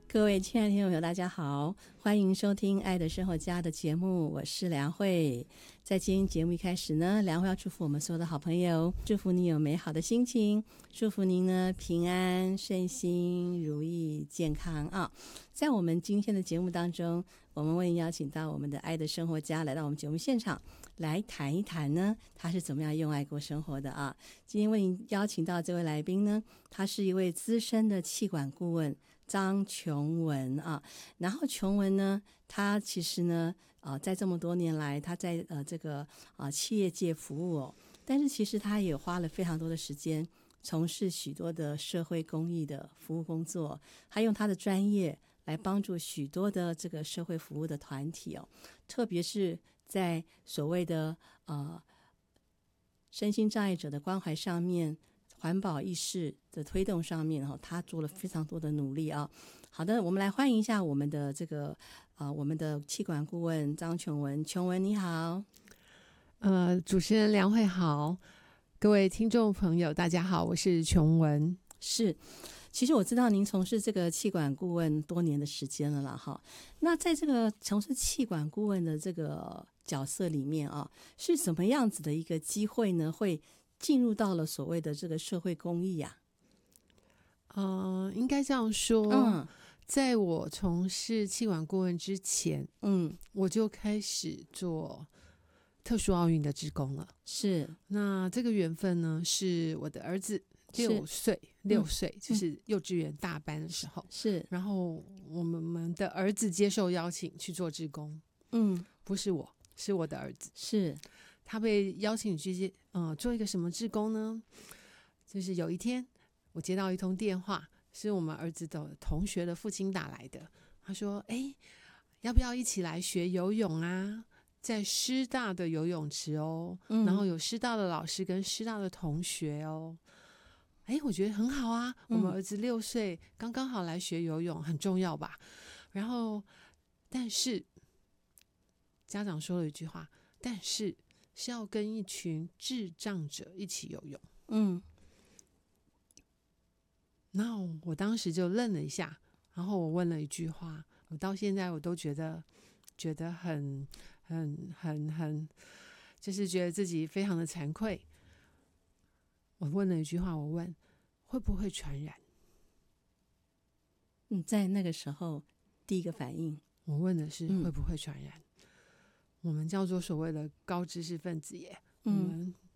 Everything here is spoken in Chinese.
各位亲爱的听众朋友大家好，欢迎收听爱的生活家的节目，我是梁慧。在今天节目一开始呢，梁慧要祝福我们所有的好朋友，祝福你有美好的心情，祝福您呢平安顺心如意健康啊。在我们今天的节目当中，我们为您邀请到我们的爱的生活家来到我们节目现场，来谈一谈呢他是怎么样用爱过生活的啊。今天为您邀请到这位来宾呢，他是一位资深的企管顾问张琼文啊。然后琼文呢，他其实呢在这么多年来，他在这个企业界服务哦，但是其实他也花了非常多的时间从事许多的社会公益的服务工作，他用他的专业来帮助许多的这个社会服务的团体哦，特别是在所谓的身心障碍者的关怀上面，环保意识的推动上面他做了非常多的努力啊。好的，我们来欢迎一下我们的这个我们的企管顾问张琼文。琼文你好。 主持人梁慧好，各位听众朋友大家好，我是琼文。 是，其实我知道您从事这个企管顾问多年的时间了啦哈。那在这个从事企管顾问的这个角色里面啊，是什么样子的一个机会呢？会进入到了所谓的这个社会公益啊？ 应该这样说，在我从事企管顾问之前，我就开始做特殊奥运的志工了。 是， 那这个缘分呢，是我的儿子6岁，就是幼稚园大班的时候， 是。 然后我们的儿子接受邀请去做志工，不是我，是我的儿子， 是他被邀请去做一个什么志工呢？就是有一天我接到一通电话，是我们儿子的同学的父亲打来的，他说要不要一起来学游泳啊，在师大的游泳池哦，然后有师大的老师跟师大的同学哦。我觉得很好啊，我们儿子6岁刚刚好来学游泳，很重要吧。然后但是家长说了一句话，但是是要跟一群智障者一起游泳。那我当时就愣了一下，然后我问了一句话，我到现在我都觉得很就是觉得自己非常的惭愧。我问了一句话，我问会不会传染？ 在那个时候第一个反应， 我问的是会不会传染。我们叫做所谓的高知识分子耶，我们